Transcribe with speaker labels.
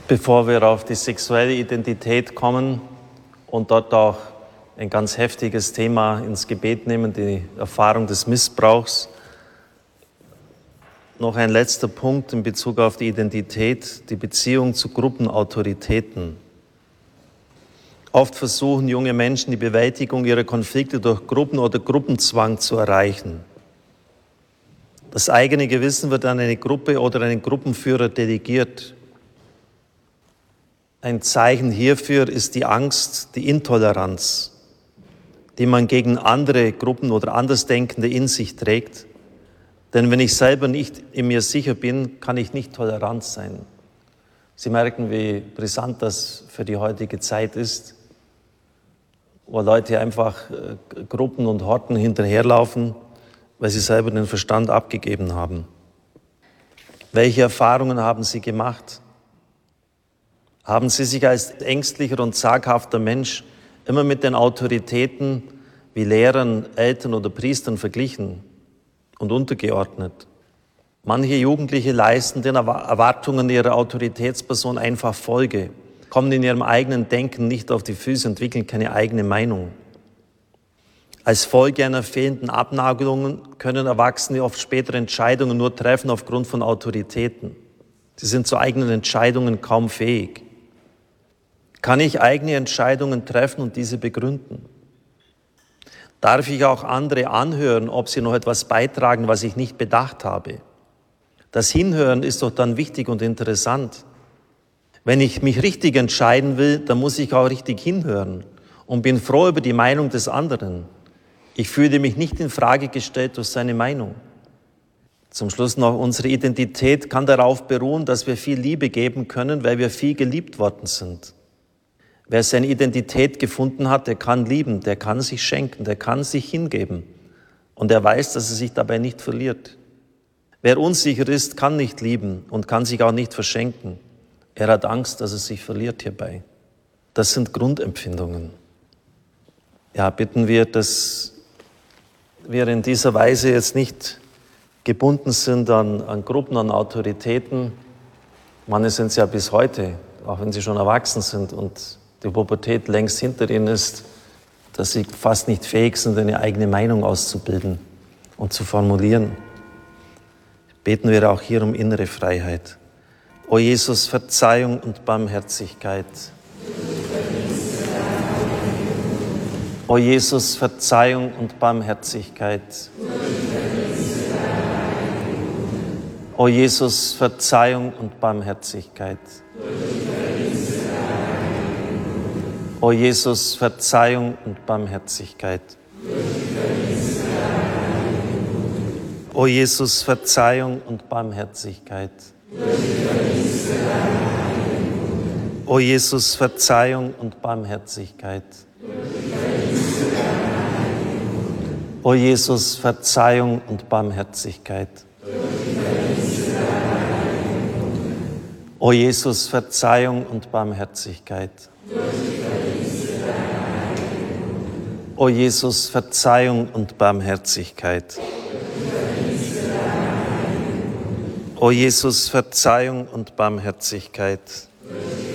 Speaker 1: Bevor wir auf die sexuelle Identität kommen und dort auch ein ganz heftiges Thema ins Gebet nehmen, die Erfahrung des Missbrauchs, noch ein letzter Punkt in Bezug auf die Identität, die Beziehung zu Gruppenautoritäten. Oft versuchen junge Menschen die Bewältigung ihrer Konflikte durch Gruppen oder Gruppenzwang zu erreichen. Das eigene Gewissen wird an eine Gruppe oder einen Gruppenführer delegiert. Ein Zeichen hierfür ist die Angst, die Intoleranz, die man gegen andere Gruppen oder Andersdenkende in sich trägt. Denn wenn ich selber nicht in mir sicher bin, kann ich nicht tolerant sein. Sie merken, wie brisant das für die heutige Zeit ist, wo Leute einfach Gruppen und Horten hinterherlaufen, weil sie selber den Verstand abgegeben haben. Welche Erfahrungen haben Sie gemacht? Haben Sie sich als ängstlicher und zaghafter Mensch immer mit den Autoritäten wie Lehrern, Eltern oder Priestern verglichen und untergeordnet? Manche Jugendliche leisten den Erwartungen ihrer Autoritätsperson einfach Folge, kommen in ihrem eigenen Denken nicht auf die Füße, entwickeln keine eigene Meinung. Als Folge einer fehlenden Abnabelung können Erwachsene oft spätere Entscheidungen nur treffen aufgrund von Autoritäten. Sie sind zu eigenen Entscheidungen kaum fähig. Kann ich eigene Entscheidungen treffen und diese begründen? Darf ich auch andere anhören, ob sie noch etwas beitragen, was ich nicht bedacht habe? Das Hinhören ist doch dann wichtig und interessant. Wenn ich mich richtig entscheiden will, dann muss ich auch richtig hinhören und bin froh über die Meinung des anderen. Ich fühle mich nicht in Frage gestellt durch seine Meinung. Zum Schluss noch, unsere Identität kann darauf beruhen, dass wir viel Liebe geben können, weil wir viel geliebt worden sind. Wer seine Identität gefunden hat, der kann lieben, der kann sich schenken, der kann sich hingeben. Und er weiß, dass er sich dabei nicht verliert. Wer unsicher ist, kann nicht lieben und kann sich auch nicht verschenken. Er hat Angst, dass er sich verliert hierbei. Das sind Grundempfindungen. Ja, bitten wir, dass wir in dieser Weise jetzt nicht gebunden sind an Gruppen, an Autoritäten. Manche sind es ja bis heute, auch wenn sie schon erwachsen sind und die Pubertät längst hinter ihnen ist, dass sie fast nicht fähig sind, eine eigene Meinung auszubilden und zu formulieren. Beten wir auch hier um innere Freiheit. O Jesus, Verzeihung und Barmherzigkeit. O Jesus, Verzeihung und Barmherzigkeit. O Jesus, Verzeihung und Barmherzigkeit. O Jesus, Verzeihung und Barmherzigkeit. O Jesus, Verzeihung und Barmherzigkeit. O Jesus, Verzeihung und Barmherzigkeit. O Jesus, Verzeihung und Barmherzigkeit. O Jesus, Verzeihung und Barmherzigkeit. O Jesus, Verzeihung und Barmherzigkeit. O Jesus, Verzeihung und Barmherzigkeit.